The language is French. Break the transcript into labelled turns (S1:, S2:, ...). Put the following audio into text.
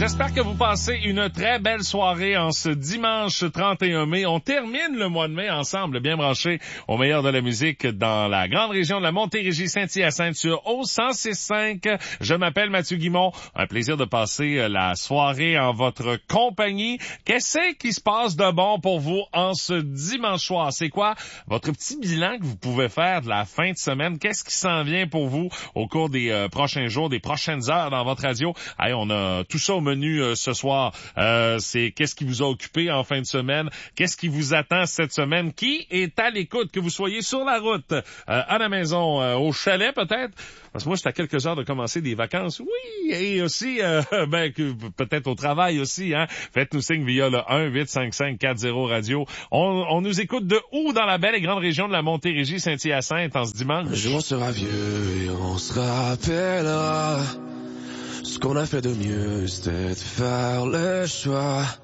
S1: J'espère que vous passez une très belle soirée en ce dimanche 31 mai. On termine le mois de mai ensemble, bien branchés au meilleur de la musique dans la grande région de la Montérégie Saint-Hyacinthe sur au 106.5. Je m'appelle Mathieu Guimont. Un plaisir de passer la soirée en votre compagnie. Qu'est-ce qui se passe de bon pour vous en ce dimanche soir? C'est quoi votre petit bilan que vous pouvez faire de la fin de semaine? Qu'est-ce qui s'en vient pour vous au cours des prochains jours, des prochaines heures dans votre radio? Hey, on a tout ça au menu ce soir. C'est qu'est-ce qui vous a occupé en fin de semaine? Qu'est-ce qui vous attend cette semaine? Qui est à l'écoute? Que vous soyez sur la route, à la maison, au chalet peut-être? Parce que moi, j'étais à quelques heures de commencer des vacances. Oui, et aussi, peut-être au travail aussi, hein. Faites-nous signe via le 1-855-40 radio. On nous écoute de où dans la belle et grande région de la Montérégie Saint-Hyacinthe en ce dimanche?
S2: Un jour on sera vieux et on se rappellera. Ce qu'on a fait de mieux, c'était de faire le choix